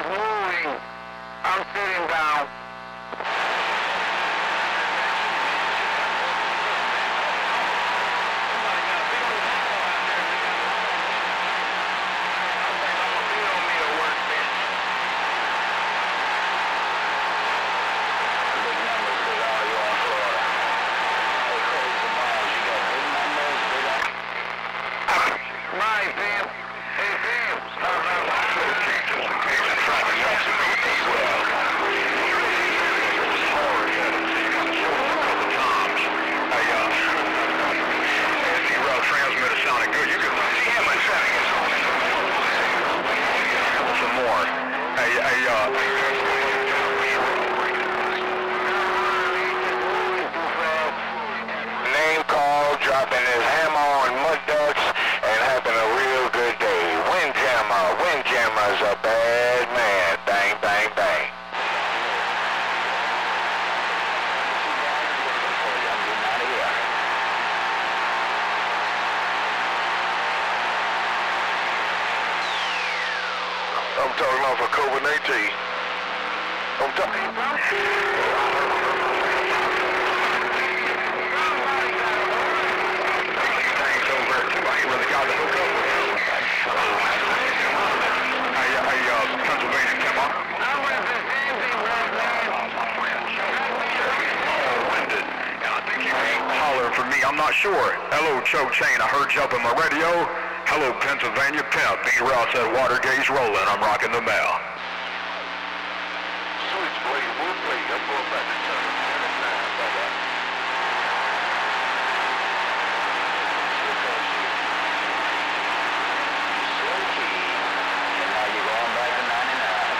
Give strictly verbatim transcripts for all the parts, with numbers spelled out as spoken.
is moving. I'm sitting down. I'm talking about for COVID nineteen. I'm talking. Thanks over. I ain't really got the hook up. Hey, hey, uh, Pennsylvania, come on. I was the same thing, black man. Oh, winded. And I think you ain't hollering for me. I'm not sure. Hello, Choke Chain. I heard you up in my radio. Hello, Pennsylvania Pimp. B-Ross at Watergate's rolling. I'm rocking the mail. Switchblade, we'll play. I'm going back to turn nine. Bye-bye. Slow key. And now you're going back to ninety-nine.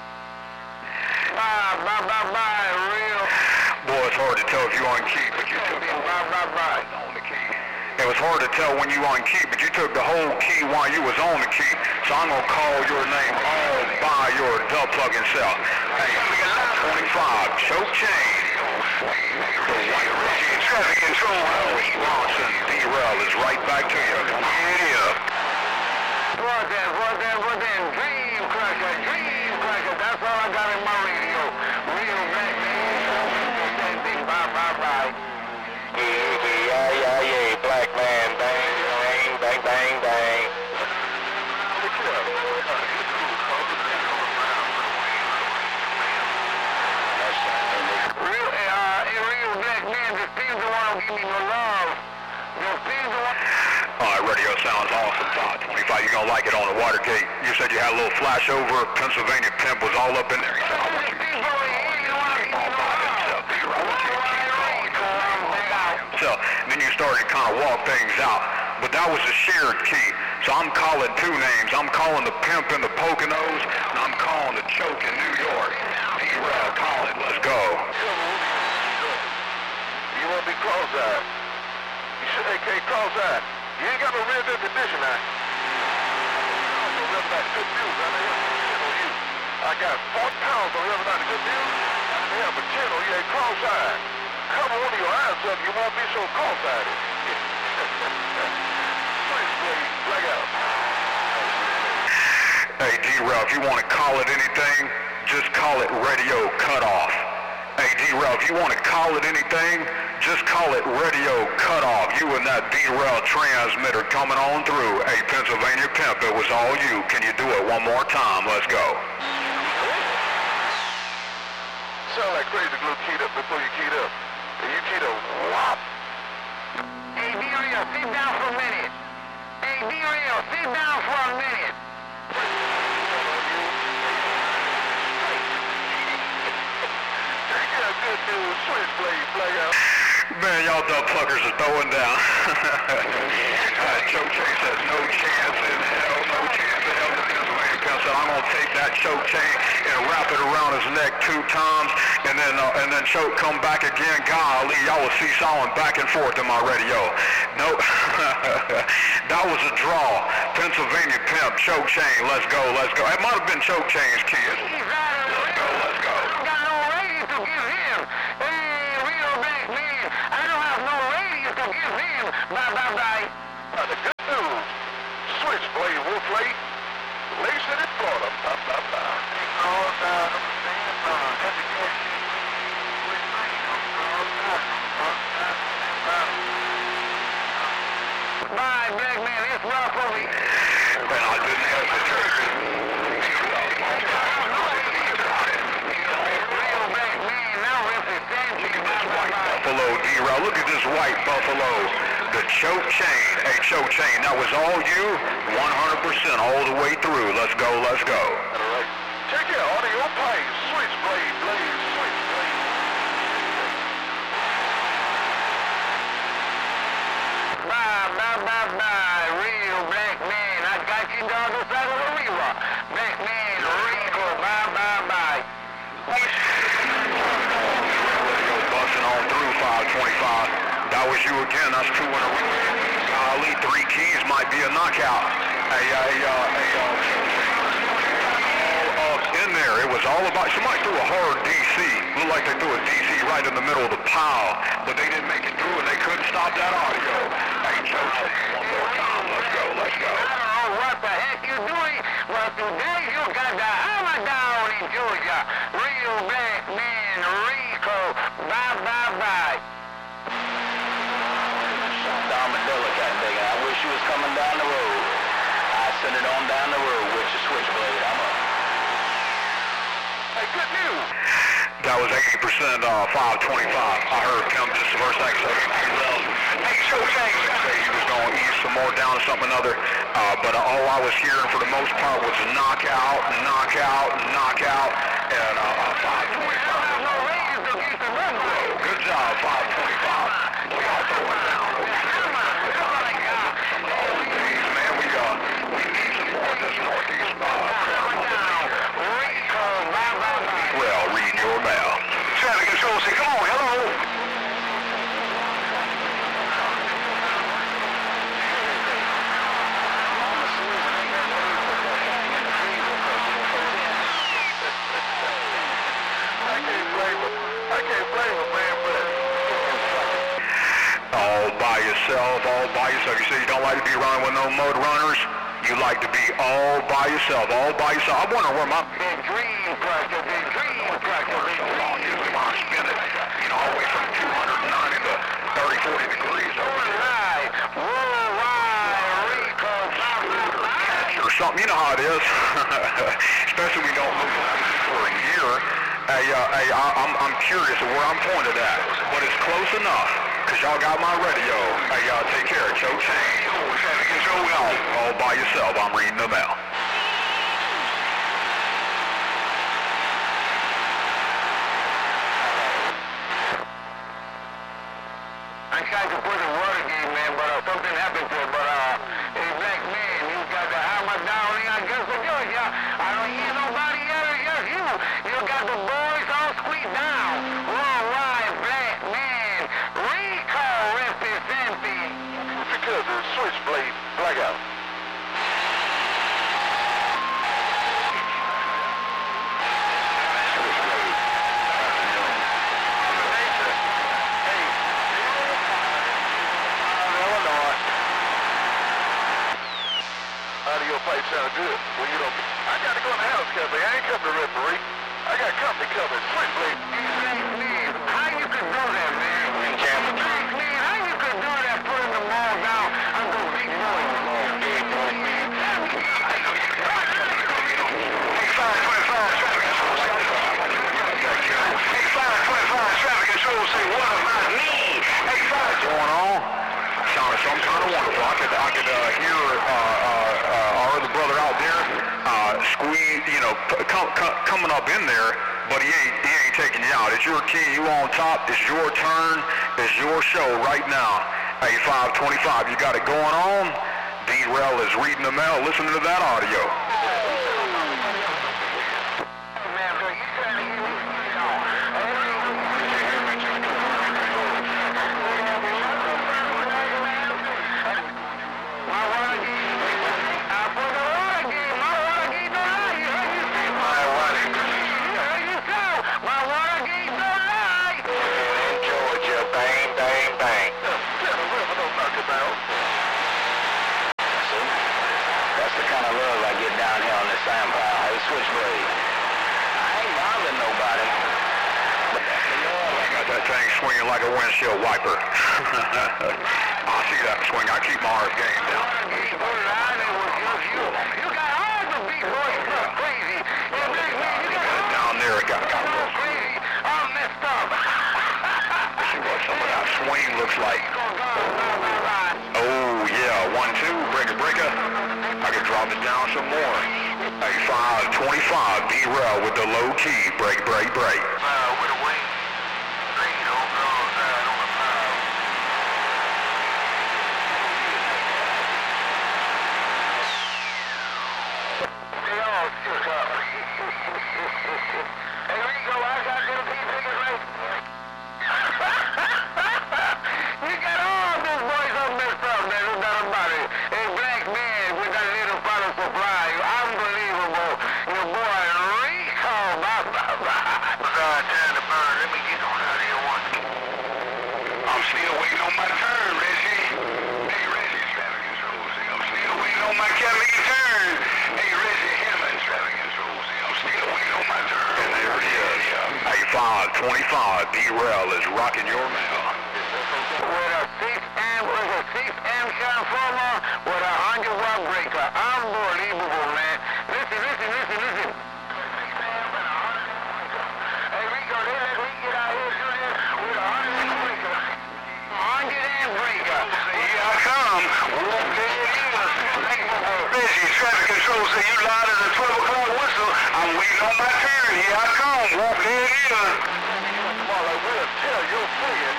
Bye, bye, bye, bye, real. Boy, it's hard to tell if you're on key, but you took the Bye, bye, bye. on the key. It was hard to tell when you were on key, but you took the whole key while you was on the key. So I'm gonna call your name all by your dub plug-in cell. Hey, twenty-five, Choke Chain. The White Regime traffic control. Howie Lawson, D-Rel is right back to you. Yeah. What that, what that, what that? Dream Crusher, Dream Crusher. That's all I got in my radio. Real black man. Bye, bye, bye. Yeah, yeah, yeah, yeah, black man, bang, bang, bang, bang, bang. Real, uh, real black man, the things that want to give me no love. The things that want... Alright, radio sounds awesome. Todd twenty-five, you're gonna like it on the Watergate. You said you had a little flash over. Pennsylvania Pimp was all up in there. He said, I want you to be all by himself. So then you started to kind of walk things out. But that was a shared key. So I'm calling two names. I'm calling the Pimp in the Poconos, and I'm calling the Choke in New York. D-Rel, call it. Let's go. You want to be cross-eyed? You should, A K cross-eyed. You ain't got no real good condition now. Also, real nice good news. I know you on you. I got forty pounds on real nice good news. I have a chin on you. Ain't cross-eyed. Cover one of your eyes up. You won't be so cross-eyed. Hey, D-Rel, if you want to call it anything, just call it radio cutoff. Hey, D-Rel, if you want to call it anything, just call it radio cutoff. You and that D-Rel transmitter coming on through. Hey, Pennsylvania Pimp, it was all you. Can you do it one more time? Let's go. Sound like crazy glue keyed up before you keyed up. And you keyed up, whop. Hey, D-Real, sit down for a minute. Hey, D-Real, sit down for a minute. Good news, switchblade, blackout. Man, y'all dumb fuckers is throwing down. uh, Choke Chain says no chance in hell, no chance in hell. The Pennsylvania Pimp said I'm gonna take that Choke Chain and wrap it around his neck two times, and then uh, and then Choke come back again. Golly, y'all was seesawing back and forth in my radio. Nope, that was a draw. Pennsylvania Pimp, Choke Chain, let's go, let's go. It might have been Choke Chain's kids. Let's go, let's go. I got no radio to give him. Hey, real black man, I don't have no radio to give him. Bye, bye, bye. Uh, the good news, switchblade, wolf late, lace it in Florida. Bye, bye, bye. Buffalo, the choke chain. Hey, choke chain, that was all you, one hundred percent all the way through. Let's go, let's go. All right. Check it, audio pipe, switchblade, blade, switchblade. Bye, bye, bye, bye, real black man. I got you down the side of the river. Black man, Rico, bye, bye, bye. Busting on through five twenty-five. That was you again. That's two in a row. Golly, three keys might be a knockout. Hey, hey, uh, hey, uh, all up in there. It was all about, somebody threw a hard D C. Looked like they threw a D C right in the middle of the pile, but they didn't make it through and they couldn't stop that audio. Hey, Joe, one more time. Let's go, let's go. I don't know what the heck you doing, but today you got the hammer down in Georgia. Real black man, Rico, bye, bye, bye. Armadillo got big. I wish you was coming down the road. I send it on down the road with your switchblade. I'm up. Hey, good news. That was eighty percent uh, five twenty-five. I heard him just the first thing say, hey, Joe James, he was going to ease some more down to something other. Uh, but uh, all I was hearing for the most part was knockout, knockout, knockout, and uh, five twenty-five. Good job, five twenty-five. We got throwing down. Man, we, uh, we need some more of this northeast uh, well, reading your mail. Traffic control, say, come on, hello. I can't blame him. I can't blame him, man, for that. All by yourself, all by yourself. You say you don't like to be around with no mud runners. You like to be all by yourself, all by yourself. I'm wondering where my... The dream crusher, the dream crusher, the so long dream usually when I spin it, you know, all the way from two hundred ninety to thirty, forty degrees over here. Worldwide, worldwide, Rico, blah, blah, blah. Or something, you know how it is. Especially when we don't move for a year. Hey, uh, hey, I, I'm, I'm curious of where I'm pointed at, but it's close enough, because y'all got my radio. Hey, y'all take care. Choke chain. Traffic control, all, all by yourself. I'm reading the mail. I tried to put a water game, man, but uh, something happened to it. But, uh, hey, black man, you got the hammer down in Augusta, Georgia. I don't hear nobody else, just you. You got the boys all squeezed down. Worldwide, black man, Rico representing. Because of switchblade, blackout. Audio pipe sound good. Well, you don't. I got to go in the house, Cafe. I ain't coming to referee. I got company coming. Switchblade. Man, how you could do that, man? Man, how you could do that? Putting the ball down and go big boy. Big boy, man. Hey, five twenty-five traffic control. Hey, five twenty-five traffic control. Say what about me? Hey, five. Going on? Sounded some kind of wonderful. I could, I could uh, hear uh, uh, uh, our other brother out there uh, squeeze, you know, com com coming up in there, but he ain't, he ain't taking you out. It's your key. You on top. It's your turn. It's your show right now. Hey, five twenty-five. You got it going on. D-Rail is reading the mail. Listen to that audio. Switchblade. I ain't bothering nobody. I got that thing swinging like a windshield wiper. I see that swing. I keep my heart game down. You got all the big boys crazy. Down there, it got, got crazy. All messed up. see what some of that swing looks like. calm it down some more. Hey, five twenty-five, derail with the low key. Brake, brake, brake. Uh, with a wing. Three, don't go outside on the power. They all shook up. Hey, Rico, I got little piece of it right. You got all these boys all messed up, man. No doubt about it. Hey, black man with that little bottle supply. Unbelievable. Your boy Rico. Bye, bye, bye. Besides, time to burn. Let me get on out of here once. I'm still waiting on my turn, Reggie. Hey, Reggie, Extravagance Rosie. I'm still waiting on my Cadillac turn. Hey, Reggie Hammond, Extravagance Rosie. I'm still waiting on my turn. And there it is. Hey, five twenty-five, derail is rocking your mail. With a six amp, with a six amp transformer, with a hundred watt breaker. Unbelievable, man. Listen, listen, listen, listen. Hey, Rico, they let me get out here do this with a hundred amp breaker. Hundred amp breaker. Here I come. Whoop, there it is. Reggie, traffic control say you lied at the twelve o'clock whistle. I'm waiting on my turn. Here I come. Whoop, there it is. Well, I will tell your friend.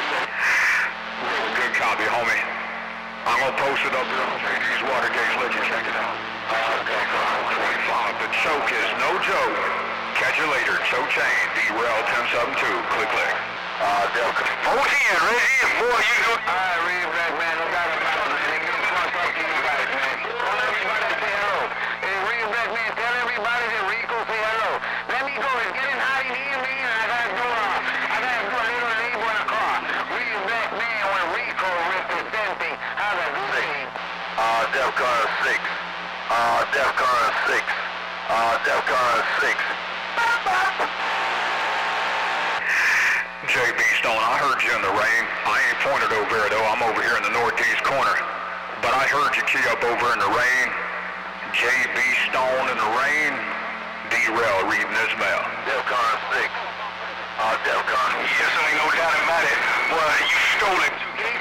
Good copy, homie. I'm gonna post it up there on these water gates. Let you check it out. twenty-five. The choke is no joke. Catch you later. Choke chain. Derail ten seventy-two. Click, click. Uh, Delta. fourteen, Reggie. Boy, you do. All right, real black man. No doubt about it, man. It means one talk to you guys, man. Tell everybody to say hello. Hey, real black man, tell everybody that Rico say hello. Let me go. It's getting hot in here, man. I gotta do a, I gotta do a little labor in the car. Real black man when Rico representing. Have a good day. Uh, DEFCON six. Uh, DEFCON six. Uh, DEFCON six. J B Stone, I heard you in the rain. I ain't pointed over there, though. I'm over here in the northeast corner. But I heard you key up over in the rain. J B Stone in the rain. Derail reading this mail. DEFCON six. Uh, DEFCON. Yes, there ain't no doubt about it. Well, you stole it.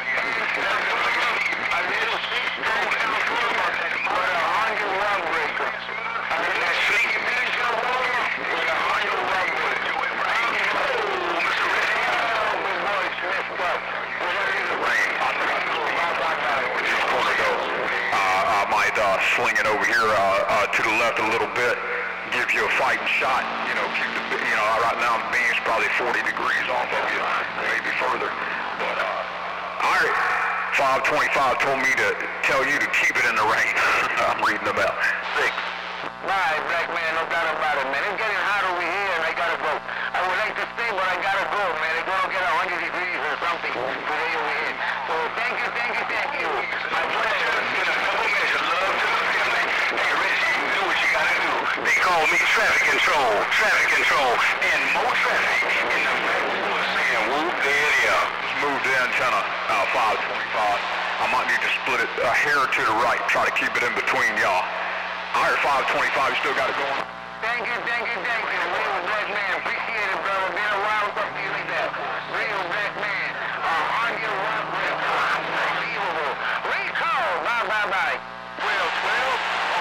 A little six stone with a hundred watt breaker. I mean, that sleepy bitch with a hundred watt breaker. Oh, Mister Reggie, oh, my boy's messed up. What is it? Rain. Just want to go. Uh, I might uh, sling it over here uh, uh, to the left a little bit. Give you a fighting shot. You know, keep the, you know, right now the beam's probably forty degrees off of you, maybe further. But uh, all right. five twenty-five told me to tell you to keep it in the rain. I'm reading them out. Six. Right, black man, no doubt about it, man. It's getting hot over here and I gotta go. I would like to stay, but I gotta go, man. It's gonna get one hundred degrees or something today over here. So thank you, thank you, thank you. My pleasure. In a couple measures, love to the family. Hey, Reggie, do what you gotta do. They call me traffic control, traffic control, and more traffic in the backwood saying, whoop, there it is. Move the antenna, uh, five twenty-five. I might need to split it a hair to the right, try to keep it in between y'all. All right, five twenty-five, you still got it going? Thank you, thank you, thank you. Real black man, appreciate it, brother. Been a while to talk to you like that. Real black man, uh, on your one break. Unbelievable. Rico, bye, bye, bye. twelve, twelve.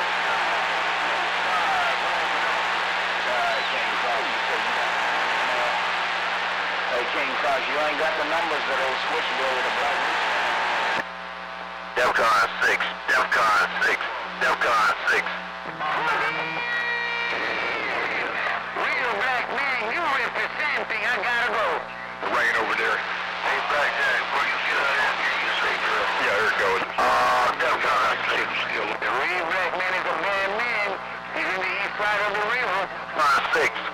Hey, King Cross, you ain't got the numbers of those switchboard with the black roof. DEFCON six. DEFCON six. DEFCON six. Real black man, you representing. I gotta go. Rain over there. Hey, Black Jack, before you get out of here, you say, girl. Yeah, there it goes. Uh, DEFCON six. The real black man is a bad man. He's in the east side of the river. DEFCON six.